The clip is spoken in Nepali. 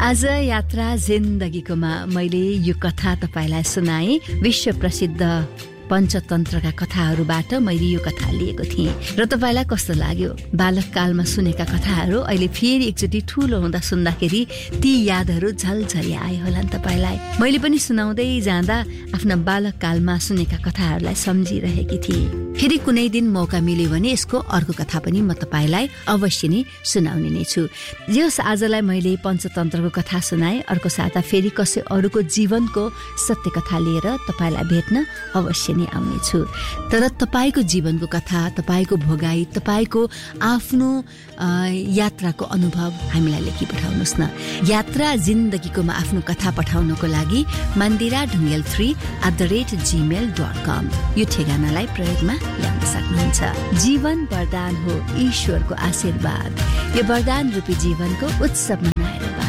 आज यात्रा जिन्दगीकोमा मैले यो कथा तपाईलाई सुनाएँ। विश्व प्रसिद्ध पञ्चतन्त्रका कथाहरूबाट मैले यो कथा लिएको थिएँ र तपाईलाई कस्तो लाग्यो? बालककालमा सुनेका कथाहरू अहिले फेरि एकचोटि ठुलो हुँदा सुन्दाखेरि ती यादहरू झलझली आए होला नि तपाईलाई। मैले पनि सुनाउँदै जाँदा आफ्ना बालककालमा सुनेका कथाहरूलाई सम्झिरहेकी थिएँ। फेरि कुनै दिन मौका मिल्यो भने यसको अर्को कथा पनि म तपाईलाई अवश्य नै सुनाउने नै छु। जस आजलाई मैले पञ्चतन्त्रको कथा सुनाएँ, अर्को साता फेरि कसै अरूको जीवनको सत्य कथा लिएर तपाईलाई भेट्न अवश्य नै आउने छु। तर तपाईको जीवनको कथा, तपाईको भोगाई, तपाईको आफ्नो यात्राको अनुभव हामीलाई लेखी पठाउनुस् न। यात्रा जिन्दगीकोमा आफ्नो कथा पठाउनको लागि mandira3@gmail.com यो ठेगानालाई प्रयोगमा ल्याउन सक्नुहुन्छ। जीवन वरदान हो, ईश्वरको आशीर्वाद। यो वरदान रूपी जीवनको उत्सव मनाएर